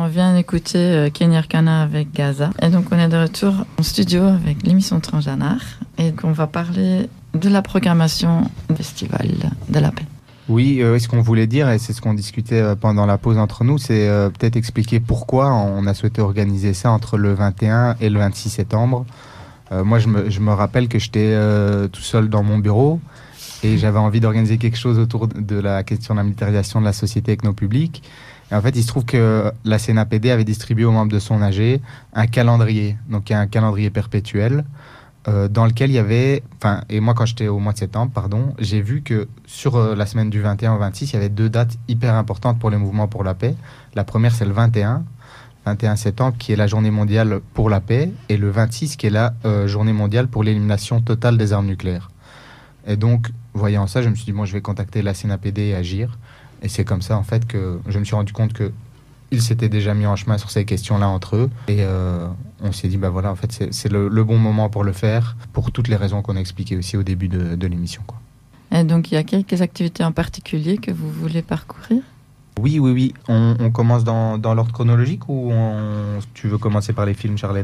on vient d'écouter Kenyarkana avec Gaza. Et donc, on est de retour en studio avec l'émission Transgenre. Et on va parler de la programmation du Festival de la paix. Oui, ce qu'on voulait dire, et c'est ce qu'on discutait pendant la pause entre nous, c'est peut-être expliquer pourquoi on a souhaité organiser ça entre le 21 et le 26 septembre. Moi, je me rappelle que j'étais tout seul dans mon bureau et j'avais envie d'organiser quelque chose autour de la question de la militarisation de la société avec nos publics. Et en fait, il se trouve que la CNAPD avait distribué aux membres de son AG un calendrier, donc un calendrier perpétuel, dans lequel il y avait... et moi, quand j'étais au mois de septembre, j'ai vu que sur la semaine du 21 au 26, il y avait 2 dates hyper importantes pour les mouvements pour la paix. La première, c'est le 21 septembre, qui est la journée mondiale pour la paix, et le 26, qui est la journée mondiale pour l'élimination totale des armes nucléaires. Et donc, voyant ça, je me suis dit, je vais contacter la CNAPD et agir. Et c'est comme ça, en fait, que je me suis rendu compte qu'ils s'étaient déjà mis en chemin sur ces questions-là entre eux. Et on s'est dit, en fait, c'est le bon moment pour le faire, pour toutes les raisons qu'on a expliquées aussi au début de l'émission, quoi. Et donc, il y a quelques activités en particulier que vous voulez parcourir ? Oui. On commence dans l'ordre chronologique ou tu veux commencer par les films, Charlène ?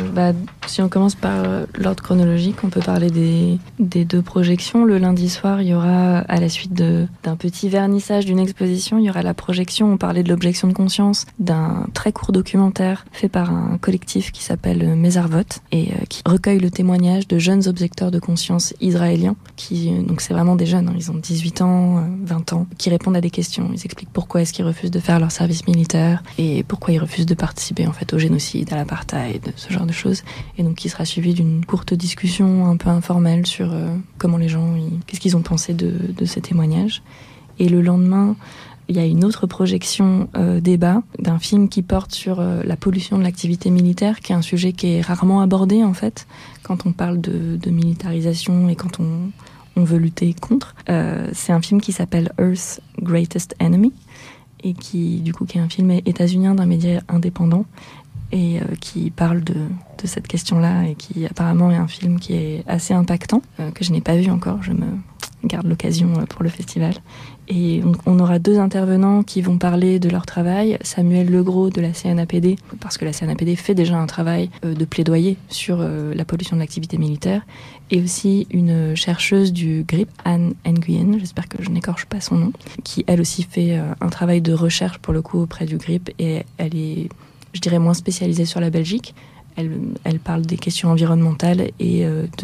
Si on commence par l'ordre chronologique, on peut parler des 2 projections. Le lundi soir, il y aura, à la suite d'un petit vernissage d'une exposition, il y aura la projection, on parlait de l'objection de conscience, d'un très court documentaire fait par un collectif qui s'appelle Mesarvot et qui recueille le témoignage de jeunes objecteurs de conscience israéliens, donc c'est vraiment des jeunes, ils ont 18 ans, 20 ans, qui répondent à des questions. Ils expliquent pourquoi est-ce qu'ils refusent de faire leur service militaire et pourquoi ils refusent de participer en fait au génocide, à l'apartheid, ce genre de choses. Et donc, il sera suivi d'une courte discussion un peu informelle sur comment les gens, qu'est-ce qu'ils ont pensé de ces témoignages. Et le lendemain, il y a une autre projection débat d'un film qui porte sur la pollution de l'activité militaire, qui est un sujet qui est rarement abordé, en fait, quand on parle de militarisation et quand on veut lutter contre. C'est un film qui s'appelle Earth's Greatest Enemy et qui est un film états-unien d'un média indépendant et qui parle de cette question-là et qui apparemment est un film qui est assez impactant, que je n'ai pas vu encore, je me garde l'occasion pour le festival. Et on aura 2 intervenants qui vont parler de leur travail, Samuel Legros de la CNAPD, parce que la CNAPD fait déjà un travail de plaidoyer sur la pollution de l'activité militaire, et aussi une chercheuse du GRIP, Anne Nguyen, j'espère que je n'écorche pas son nom, qui elle aussi fait un travail de recherche pour le coup auprès du GRIP, et elle est, je dirais, moins spécialisée sur la Belgique. Elle parle des questions environnementales et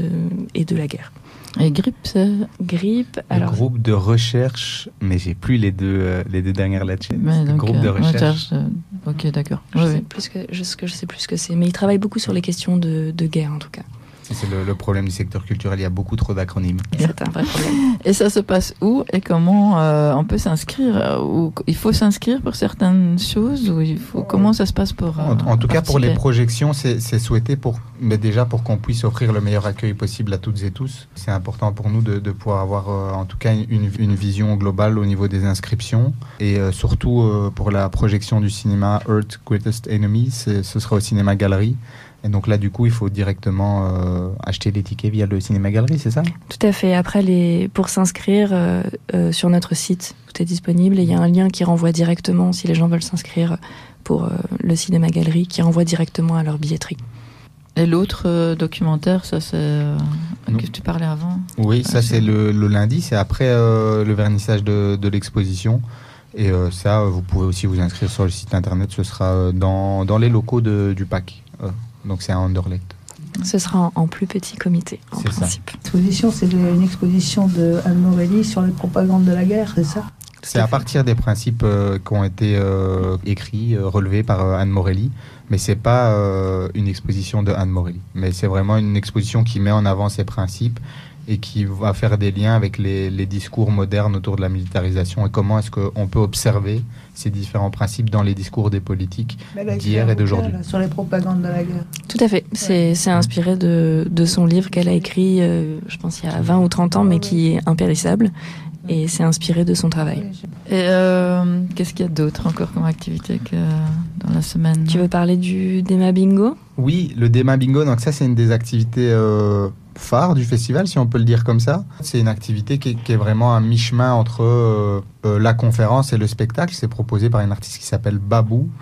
de la guerre. Et GRIP, c'est GRIP, alors... Le groupe de recherche, mais j'ai plus les deux dernières là-dessus. Le groupe de recherche. Ok, d'accord. Je sais plus ce que c'est, mais ils travaillent beaucoup sur les questions de guerre en tout cas. C'est le problème du secteur culturel, il y a beaucoup trop d'acronymes. C'est un vrai problème. Et ça se passe où et comment on peut s'inscrire il faut s'inscrire pour certaines choses ou comment ça se passe pour en tout cas, pour les projections, c'est souhaité déjà pour qu'on puisse offrir le meilleur accueil possible à toutes et tous. C'est important pour nous de pouvoir avoir en tout cas une vision globale au niveau des inscriptions. Et surtout pour la projection du cinéma Earth's Greatest Enemy, ce sera au Cinéma Galerie. Et donc là, du coup, il faut directement acheter les tickets via le Cinéma Galerie, c'est ça ? Tout à fait. Après, pour s'inscrire sur notre site, tout est disponible. Et il y a un lien qui renvoie directement, si les gens veulent s'inscrire pour le Cinéma Galerie, qui renvoie directement à leur billetterie. Et l'autre documentaire, ça c'est... que tu parlais avant ? Oui, ça c'est le lundi, c'est après le vernissage de l'exposition. Et ça, vous pouvez aussi vous inscrire sur le site internet, ce sera dans les locaux du PAC. Donc c'est à Anderlecht. Ce sera en plus petit comité, en principe. L'exposition, c'est une exposition de Anne Morelli sur les propagandes de la guerre, c'est ça ? C'est à partir des principes qui ont été écrits, relevés par Anne Morelli, mais c'est pas une exposition de Anne Morelli. Mais c'est vraiment une exposition qui met en avant ces principes et qui va faire des liens avec les discours modernes autour de la militarisation et comment est-ce qu'on peut observer ces différents principes dans les discours des politiques d'hier et d'aujourd'hui. Sur les propagandes de la guerre. Tout à fait. C'est inspiré de son livre qu'elle a écrit, je pense, il y a 20 ou 30 ans, mais qui est impérissable. Et c'est inspiré de son travail. Et qu'est-ce qu'il y a d'autre encore comme activité que dans la semaine ? Tu veux parler du Dema Bingo ? Oui, le Dema Bingo, donc ça c'est une des activités phare du festival, si on peut le dire comme ça. C'est une activité qui est vraiment un mi-chemin entre la conférence et le spectacle. C'est proposé par une artiste qui s'appelle Babou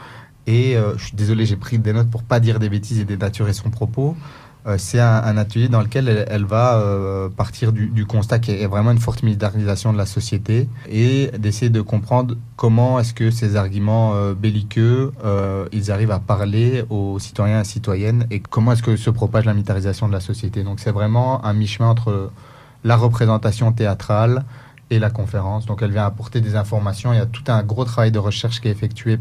Et je suis désolé, j'ai pris des notes pour pas dire des bêtises et dénaturer son propos. C'est un atelier dans lequel elle va partir du constat qu'il y a vraiment une forte militarisation de la société et d'essayer de comprendre comment est-ce que ces arguments belliqueux, ils arrivent à parler aux citoyens et citoyennes et comment est-ce que se propage la militarisation de la société. Donc c'est vraiment un mi-chemin entre la représentation théâtrale et la conférence. Donc elle vient apporter des informations. Il y a tout un gros travail de recherche qui est effectué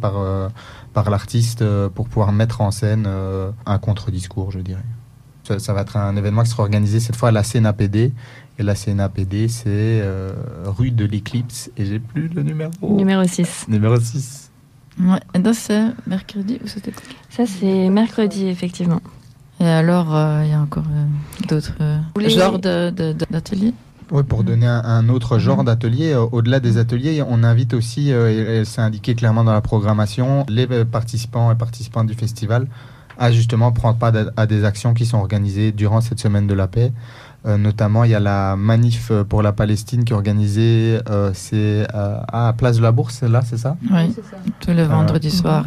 par l'artiste pour pouvoir mettre en scène un contre-discours, je dirais. Ça va être un événement qui sera organisé cette fois à la CNAPD. Et la CNAPD, c'est rue de l'Éclipse. Et j'ai plus le numéro. Numéro 6. Numéro 6. Ouais. Et donc, c'est mercredi ou c'était quoi? Ça, c'est mercredi, effectivement. Et alors, il y a encore d'autres genres d'ateliers? Oui, pour donner un autre genre d'atelier, au-delà des ateliers, on invite aussi, et c'est indiqué clairement dans la programmation, les participants et participantes du festival à justement prendre part à des actions qui sont organisées durant cette semaine de la paix. Notamment, il y a la manif pour la Palestine qui est organisée, c'est à Place de la Bourse, là, c'est ça? Oui, c'est ça. tous les vendredis soirs.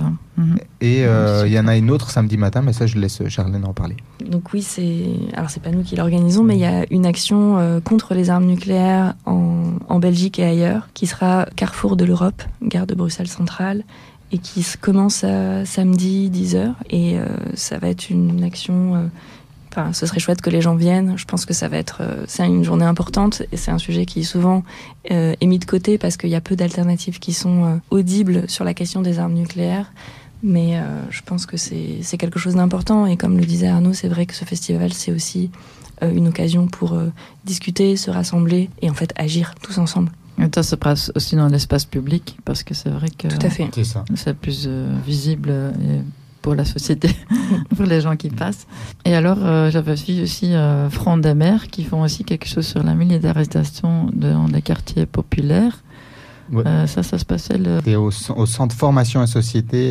Et il y en a une autre samedi matin, mais ça, je laisse Charlène en parler. Donc oui, c'est pas nous qui l'organisons, mais il y a une action contre les armes nucléaires en Belgique et ailleurs, qui sera Carrefour de l'Europe, gare de Bruxelles Centrale, et qui commence à samedi 10h. Et ça va être une action... ce serait chouette que les gens viennent. Je pense que ça va être... c'est une journée importante et c'est un sujet qui est souvent est mis de côté parce qu'il y a peu d'alternatives qui sont audibles sur la question des armes nucléaires. Mais je pense que c'est quelque chose d'important. Et comme le disait Arnaud, c'est vrai que ce festival, c'est aussi une occasion pour discuter, se rassembler et en fait agir tous ensemble. Et ça se passe aussi dans l'espace public parce que c'est vrai que tout à fait. C'est ça. C'est plus visible pour la société, pour les gens qui passent. Et alors, j'avais vu aussi Front des maires qui font aussi quelque chose sur la militarisation dans les quartiers populaires. Ouais. Ça se passait Et au centre formation et société,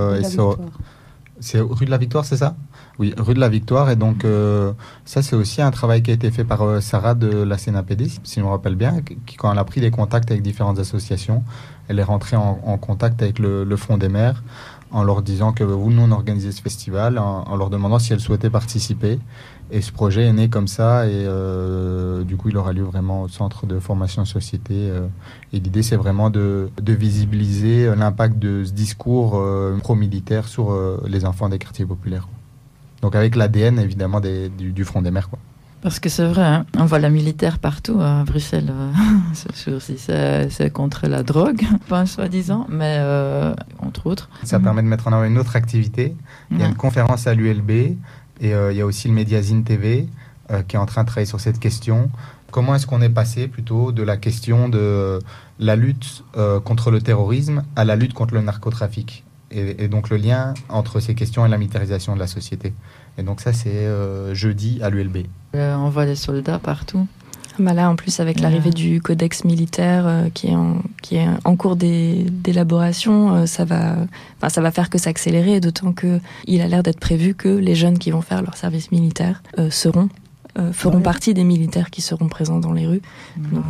c'est rue de la Victoire, c'est ça? Oui, rue de la Victoire. Et donc, ça, c'est aussi un travail qui a été fait par Sarah de la CNAPD, si je me rappelle bien, qui, quand elle a pris des contacts avec différentes associations, elle est rentrée en contact avec le Front des maires en leur disant que nous, on organisait ce festival, en leur demandant si elles souhaitaient participer. Et ce projet est né comme ça, et du coup, il aura lieu vraiment au centre de formation société. Et l'idée, c'est vraiment de visibiliser l'impact de ce discours pro-militaire sur les enfants des quartiers populaires. Donc avec l'ADN, évidemment, du Front des maires, quoi. Parce que c'est vrai, hein, on voit la militaire partout à Bruxelles. C'est contre la drogue, pas soi-disant, mais entre autres. Ça permet de mettre en avant une autre activité. Il y a une conférence à l'ULB et il y a aussi le Médiazine TV qui est en train de travailler sur cette question. Comment est-ce qu'on est passé plutôt de la question de la lutte contre le terrorisme à la lutte contre le narcotrafic et donc le lien entre ces questions et la militarisation de la société. Et donc ça, c'est jeudi à l'ULB. On voit des soldats partout. Bah là, en plus, avec l'arrivée du codex militaire qui est en cours d'élaboration, ça va faire que s'accélérer, d'autant qu'il a l'air d'être prévu que les jeunes qui vont faire leur service militaire feront partie des militaires qui seront présents dans les rues. Donc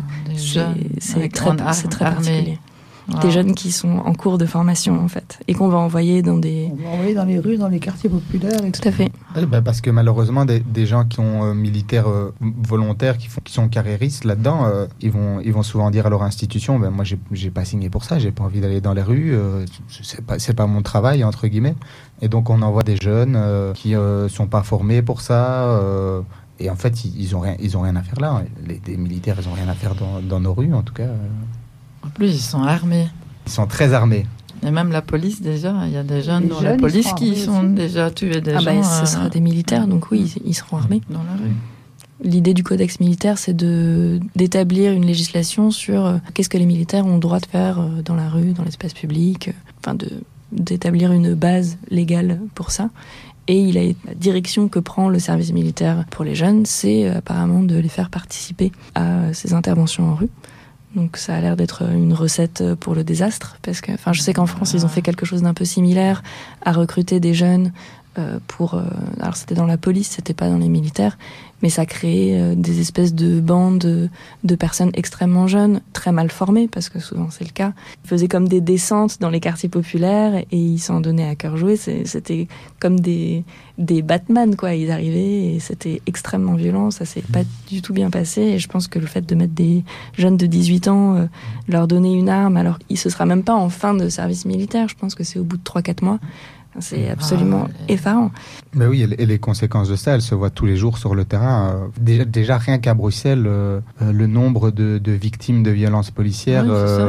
c'est très particulier. Wow. Des jeunes qui sont en cours de formation, en fait, et qu'on va envoyer dans des... On va envoyer dans les rues, dans les quartiers populaires. Tout à fait. Parce que malheureusement, des gens qui sont militaires volontaires, qui sont carriéristes, là-dedans, ils vont souvent dire à leur institution, moi, j'ai pas signé pour ça, j'ai pas envie d'aller dans les rues, c'est pas mon travail, entre guillemets. Et donc, on envoie des jeunes qui sont pas formés pour ça... et en fait, ils ont rien à faire là. Les militaires, ils ont rien à faire dans nos rues, en tout cas... En plus, ils sont armés. Ils sont très armés. Et même la police, déjà, il y a des jeunes dans la police qui sont déjà tués des gens. Ce sera des militaires, donc oui, ils seront armés. Dans la rue. L'idée du codex militaire, c'est d'établir une législation sur qu'est-ce que les militaires ont le droit de faire dans la rue, dans l'espace public, d'établir une base légale pour ça. Et la direction que prend le service militaire pour les jeunes, c'est apparemment de les faire participer à ces interventions en rue. Donc ça a l'air d'être une recette pour le désastre, parce que je sais qu'en France, ils ont fait quelque chose d'un peu similaire, à recruter des jeunes alors c'était dans la police, c'était pas dans les militaires, mais ça créait des espèces de bandes de personnes extrêmement jeunes, très mal formées, parce que souvent c'est le cas. Ils faisaient comme des descentes dans les quartiers populaires et ils s'en donnaient à cœur joie. C'était comme des Batman, quoi. Ils arrivaient et c'était extrêmement violent. Ça s'est pas du tout bien passé. Et je pense que le fait de mettre des jeunes de 18 ans, leur donner une arme, alors ce sera même pas en fin de service militaire. Je pense que c'est au bout de 3-4 mois. C'est absolument effarant. Ben oui, et les conséquences de ça, elles se voient tous les jours sur le terrain. Déjà rien qu'à Bruxelles, le nombre de victimes de violences policières,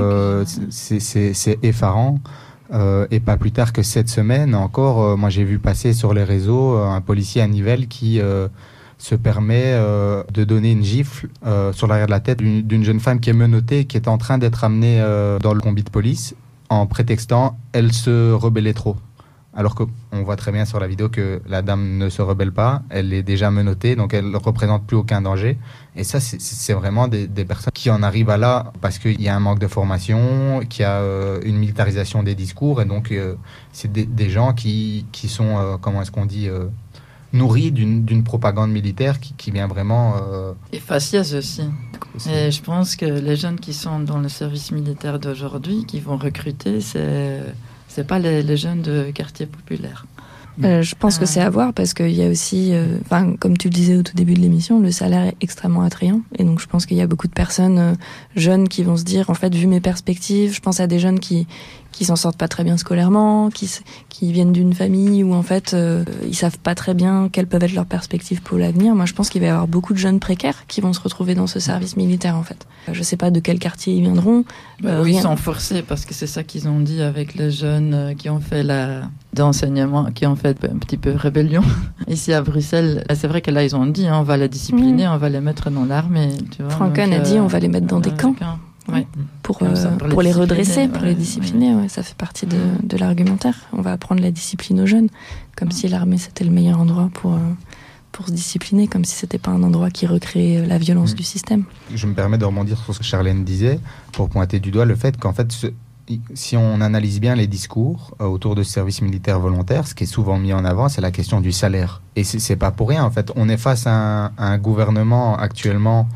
c'est effarant. Et pas plus tard que cette semaine encore, moi j'ai vu passer sur les réseaux un policier à Nivelles qui se permet de donner une gifle sur l'arrière de la tête d'une jeune femme qui est menottée, qui est en train d'être amenée dans le combi de police, en prétextant elle se rebellait trop. Alors qu'on voit très bien sur la vidéo que la dame ne se rebelle pas, elle est déjà menottée, donc elle ne représente plus aucun danger. Et ça, c'est vraiment des personnes qui en arrivent à là parce qu'il y a un manque de formation, qu'il y a une militarisation des discours, et donc c'est des gens qui sont, comment est-ce qu'on dit, nourris d'une propagande militaire qui vient vraiment... Et faciès aussi. Et je pense que les jeunes qui sont dans le service militaire d'aujourd'hui, qui vont recruter, c'est pas les jeunes de quartier populaire. Je pense que c'est à voir parce qu'il y a aussi, comme tu le disais au tout début de l'émission, le salaire est extrêmement attrayant. Et donc je pense qu'il y a beaucoup de personnes jeunes qui vont se dire, en fait, vu mes perspectives, je pense à des jeunes qui s'en sortent pas très bien scolairement, qui viennent d'une famille où en fait ils savent pas très bien quelles peuvent être leurs perspectives pour l'avenir. Moi je pense qu'il va y avoir beaucoup de jeunes précaires qui vont se retrouver dans ce service militaire en fait. Je sais pas de quel quartier ils viendront. Ils sont forcés parce que c'est ça qu'ils ont dit avec les jeunes qui ont fait d'enseignement, qui ont fait un petit peu rébellion ici à Bruxelles. C'est vrai que là ils ont dit on va les discipliner, on va les mettre dans l'armée. Franken a dit on va les mettre dans des camps. Ouais. Pour les redresser, pour les discipliner, ça fait partie de l'argumentaire. On va apprendre la discipline aux jeunes, comme si l'armée c'était le meilleur endroit pour se discipliner, comme si c'était pas un endroit qui recrée la violence du système. Je me permets de rebondir sur ce que Charlène disait, pour pointer du doigt le fait qu'en fait, si on analyse bien les discours autour de ce service militaire volontaire, ce qui est souvent mis en avant, c'est la question du salaire. Et c'est pas pour rien, en fait. On est face à un gouvernement actuellement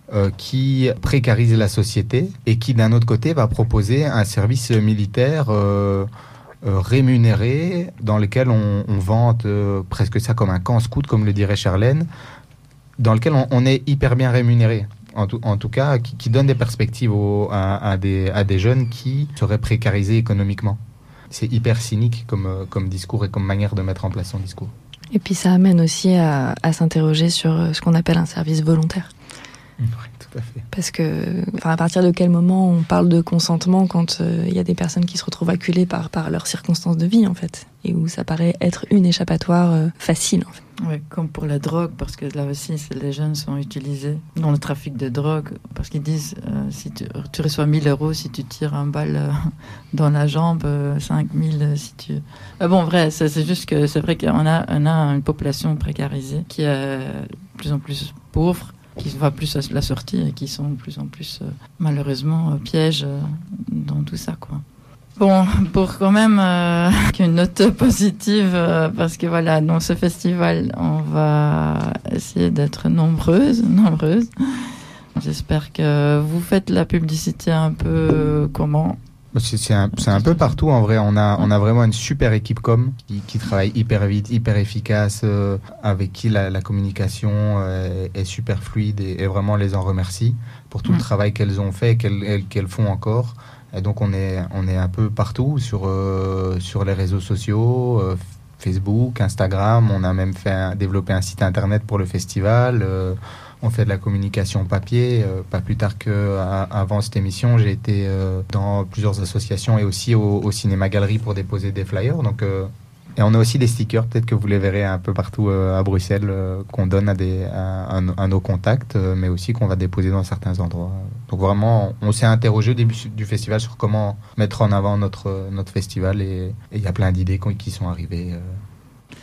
qui précarise la société et qui, d'un autre côté, va proposer un service militaire rémunéré dans lequel on vante presque ça comme un camp scout, comme le dirait Charlène, dans lequel on est hyper bien rémunéré. En tout cas, qui donne des perspectives à des jeunes qui seraient précarisés économiquement. C'est hyper cynique comme discours et comme manière de mettre en place son discours. Et puis ça amène aussi à s'interroger sur ce qu'on appelle un service volontaire. Oui, tout à fait. Parce que, à partir de quel moment on parle de consentement quand il y a des personnes qui se retrouvent acculées par leurs circonstances de vie, en fait, et où ça paraît être une échappatoire facile, en fait. Oui, comme pour la drogue, parce que là aussi, les jeunes sont utilisés dans le trafic de drogue, parce qu'ils disent, si tu reçois 1 000 € si tu tires un balle dans la jambe, 5 000 si tu... bon, vrai, c'est juste que c'est vrai qu'on a une population précarisée qui est de plus en plus pauvre, qui va plus à la sortie et qui sont de plus en plus, malheureusement, pièges dans tout ça, quoi. Bon, pour quand même une note positive, parce que voilà, dans ce festival, on va essayer d'être nombreuses. J'espère que vous faites la publicité un peu comment. C'est un peu partout en vrai. On a vraiment une super équipe qui travaille hyper vite, hyper efficace, avec qui la communication est super fluide et vraiment les en remercie pour tout le travail qu'elles ont fait, qu'elles font encore. Et donc on est un peu partout sur les réseaux sociaux, Facebook, Instagram. On a même développé un site internet pour le festival. On fait de la communication papier. Pas plus tard qu'avant cette émission, j'ai été dans plusieurs associations et aussi au Cinéma Galerie pour déposer des flyers. Donc, et on a aussi des stickers, peut-être que vous les verrez un peu partout à Bruxelles, qu'on donne à nos contacts, mais aussi qu'on va déposer dans certains endroits. Donc vraiment, on s'est interrogé au début du festival sur comment mettre en avant notre festival et il y a plein d'idées qui sont arrivées.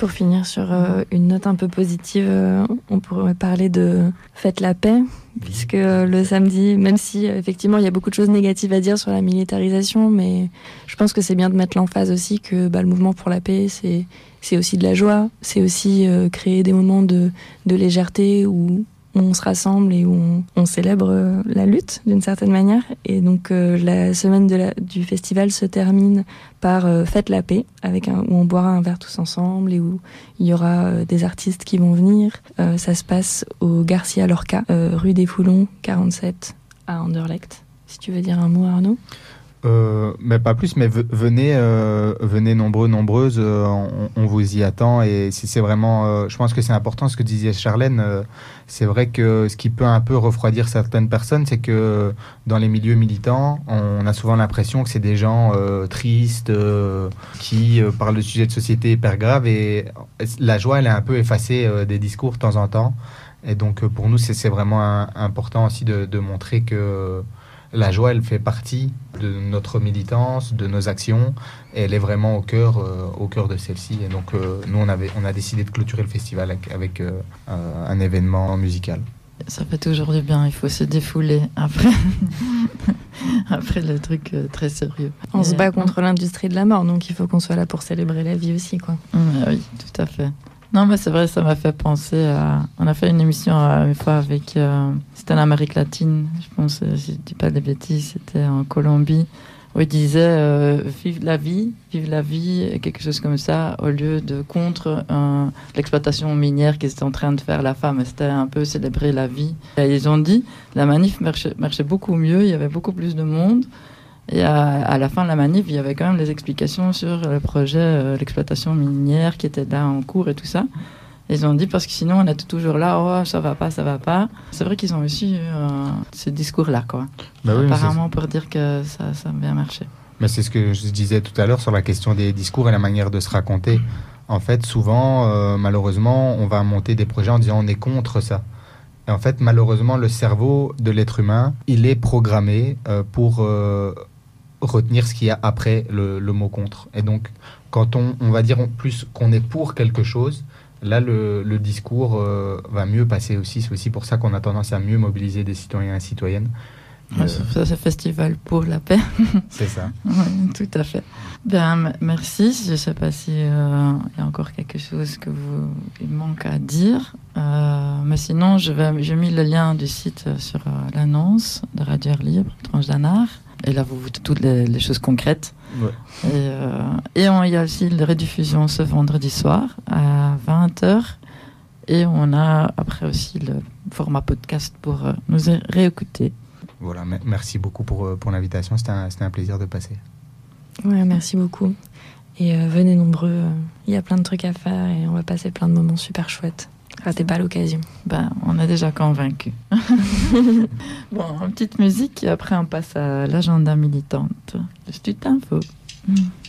Pour finir sur une note un peu positive, on pourrait parler de Faites la paix, puisque le samedi, même si effectivement il y a beaucoup de choses négatives à dire sur la militarisation, mais je pense que c'est bien de mettre l'emphase aussi que le mouvement pour la paix, c'est aussi de la joie, c'est aussi créer des moments de légèreté où on se rassemble et où on célèbre la lutte d'une certaine manière. Et donc la semaine du festival se termine par Faites la paix, où on boira un verre tous ensemble et où il y aura des artistes qui vont venir. Ça se passe au Garcia Lorca, rue des Foulons, 47 à Anderlecht. Si tu veux dire un mot, Arnaud. Mais pas plus, mais venez nombreux, nombreuses, on vous y attend et c'est vraiment, je pense que c'est important ce que disait Charlène, c'est vrai que ce qui peut un peu refroidir certaines personnes, c'est que dans les milieux militants, on a souvent l'impression que c'est des gens tristes, qui parlent de sujets de société hyper graves et la joie elle est un peu effacée des discours de temps en temps et donc pour nous c'est vraiment important aussi de montrer que la joie, elle fait partie de notre militance, de nos actions, et elle est vraiment au cœur de celle-ci. Et donc, nous, on a décidé de clôturer le festival avec un événement musical. Ça fait toujours du bien, il faut se défouler après, après le truc très sérieux. On se bat contre l'industrie de la mort, donc il faut qu'on soit là pour célébrer la vie aussi, quoi. Oui, tout à fait. Non, mais c'est vrai, ça m'a fait penser à... On a fait une émission une fois avec... c'était en Amérique latine, je pense, si je ne dis pas des bêtises, c'était en Colombie, où il disait vive la vie, quelque chose comme ça, au lieu de contre l'exploitation minière qu'ils étaient en train de faire la femme. C'était un peu célébrer la vie. Et ils ont dit, la manif marchait beaucoup mieux, il y avait beaucoup plus de monde. Et à la fin de la manif, il y avait quand même des explications sur le projet, l'exploitation minière qui était là en cours et tout ça. Et ils ont dit, parce que sinon on était toujours là, oh ça va pas. C'est vrai qu'ils ont aussi ce discours-là, quoi. Bah oui, apparemment pour dire que ça a bien marché. Mais c'est ce que je disais tout à l'heure sur la question des discours et la manière de se raconter. En fait, souvent, malheureusement, on va monter des projets en disant on est contre ça. Et en fait, malheureusement, le cerveau de l'être humain, il est programmé pour retenir ce qu'il y a après le mot contre. Et donc, quand on va dire plus qu'on est pour quelque chose, là, le discours va mieux passer aussi. C'est aussi pour ça qu'on a tendance à mieux mobiliser des citoyens et citoyennes. Ouais, ça, c'est Festival pour la paix. C'est ça. Oui, tout à fait. Bien, merci. Je ne sais pas s'il y a encore quelque chose il manque à dire. Mais sinon, j'ai mis le lien du site sur l'annonce de Radio Air Libre, Tranche d'un art. Et là, vous voyez toutes les choses concrètes. Ouais. Et il y a aussi la rediffusion ce vendredi soir à 20h. Et on a après aussi le format podcast pour nous réécouter. Voilà, merci beaucoup pour l'invitation. C'était un plaisir de passer. Ouais, merci beaucoup. Et venez nombreux. Il y a plein de trucs à faire et on va passer plein de moments super chouettes. Ratez pas l'occasion. On est déjà convaincus. Bon, une petite musique et après on passe à l'agenda militante. Le Stut Info.